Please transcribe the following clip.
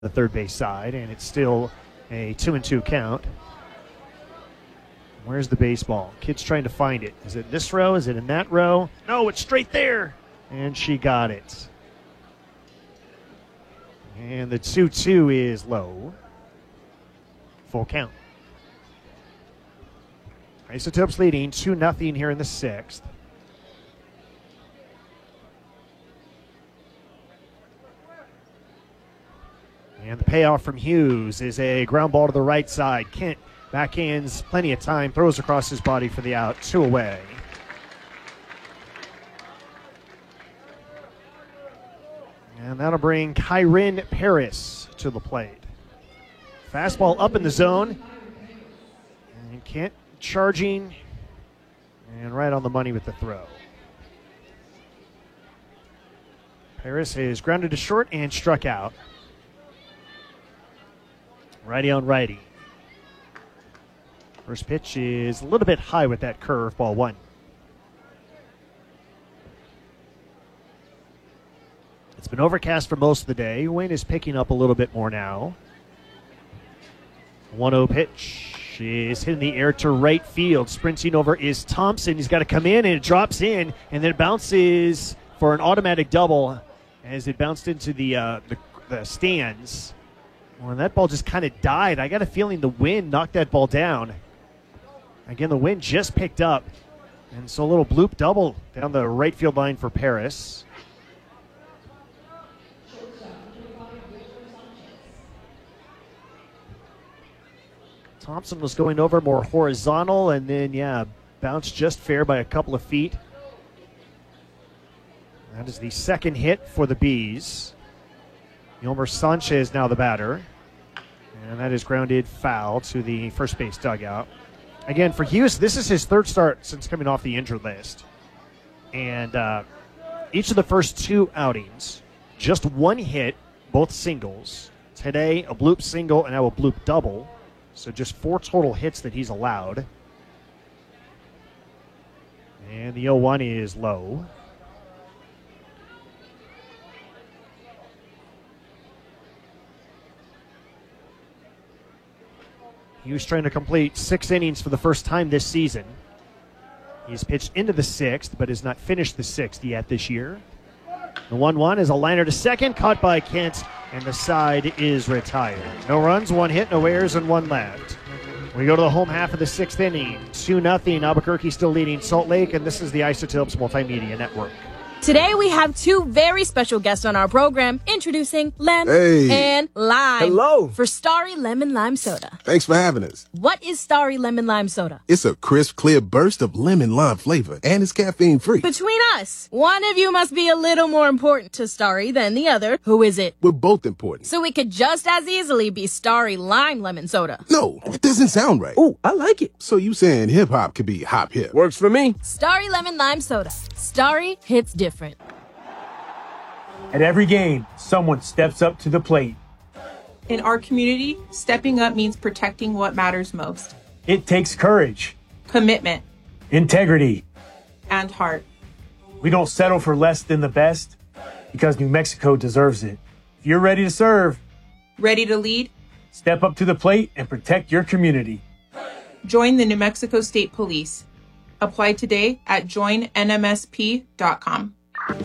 the third base side, and it's still a 2-2 count. Where's the baseball? Kid's trying to find it. Is it this row? Is it in that row? No, it's straight there. And she got it. And the 2-2 is low. Full count. Isotopes leading 2-0 here in the sixth. And the payoff from Hughes is a ground ball to the right side. Kent backhands plenty of time, throws across his body for the out, 2 away. And that'll bring Kyrin Paris to the plate. Fastball up in the zone. And Kent charging. And right on the money with the throw. Paris is grounded to short and struck out. Righty on righty. First pitch is a little bit high with that curve, ball 1. It's been overcast for most of the day. Wind is picking up a little bit more now. 1-0 pitch is hitting the air to right field. Sprinting over is Thompson. He's got to come in, and it drops in, and then it bounces for an automatic double as it bounced into the stands. Well, that ball just kind of died. I got a feeling the wind knocked that ball down. Again, the wind just picked up. And so a little bloop double down the right field line for Paris. Thompson was going over more horizontal and then, bounced just fair by a couple of feet. That is the second hit for the Bees. Yolmer Sanchez now the batter. And that is grounded foul to the first base dugout. Again, for Hughes, this is his third start since coming off the injured list. And each of the first 2 outings, just 1 hit, both singles. Today, a bloop single and now a bloop double. So just 4 total hits that he's allowed. And the 0-1 is low. He was trying to complete 6 innings for the first time this season. He's pitched into the 6th, but has not finished the 6th yet this year. The 1-1 is a liner to second, caught by Kent, and the side is retired. No runs, 1 hit, no errors, and 1 left. We go to the home half of the 6th inning. 2-0, Albuquerque still leading Salt Lake, and this is the Isotopes Multimedia Network. Today we have 2 very special guests on our program, introducing Lem and Lime. Hello. For Starry Lemon Lime Soda. Thanks for having us. What is Starry Lemon Lime Soda? It's a crisp, clear burst of lemon lime flavor, and it's caffeine-free. Between us, one of you must be a little more important to Starry than the other. Who is it? We're both important. So we could just as easily be Starry Lime Lemon Soda. No, it doesn't sound right. Oh, I like it. So you saying hip-hop could be hop-hip? Works for me. Starry Lemon Lime Soda. Starry hits different. At every game, someone steps up to the plate. In our community, stepping up means protecting what matters most. It takes courage, Commitment integrity. and heart. We don't settle for less than the best because New Mexico deserves it. If you're ready to serve, Ready to lead? step up to the plate and protect your community. Join the New Mexico State Police. Apply today at joinnmsp.com.